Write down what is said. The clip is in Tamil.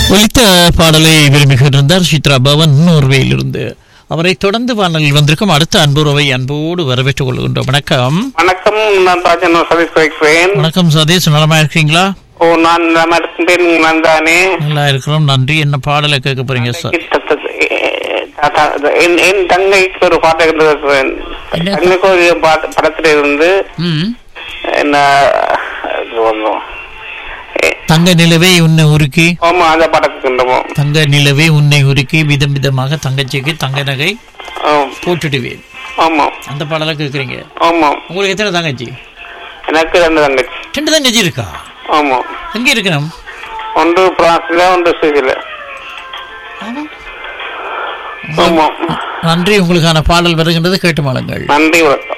ஒலித்த பாடலை விரும்புகின்றார் சித்ரா பவன் நோர்வேயிலிருந்து. அவரை தொடர்ந்து வானலில் வந்திருக்கும் அடுத்த அன்புறவை அன்போடு வரவேற்றுக் கொள்கின்றோம். வணக்கம். வணக்கம், நான் ராஜன் சதீஷ் பேசுகிறேன். வணக்கம் சதீஷ், நலமா இருக்கீங்களா? நான் நலமா இருக்கின்றேன். நான் தானே நல்லா இருக்கிறோம், நன்றி. என்ன பாடலை கேட்க போறீங்க சார்? என் தங்கைக்கு ஒரு பாட்டு கேட்கிறேன். தங்கைக்கு ஒரு படத்துல இருந்து என்ன தங்க நிலவே உன்னை உருக்கி. ஆமா, அந்த படத்துக்கு தங்க நிலவே உன்னை உருக்கி விதம் விதமாக தங்கச்சிக்கு தங்க நகை போட்டுடுவேன். ஆமா, அந்த பாடலை கேட்குறீங்க. ஆமா. உங்களுக்கு எத்தனை தங்கச்சி? எனக்கு ரெண்டு தங்கச்சி. ரெண்டு தங்கச்சி இருக்கா? ஆமா. எங்க இருக்கணும்? ஒன்று பிரான்ஸ்ல, ஒன்று சுவிஸ்ல. நன்றி. உங்களுக்கான பாடல் வருகின்றது, கேட்டு மாளுங்கள். நன்றி, வணக்கம்.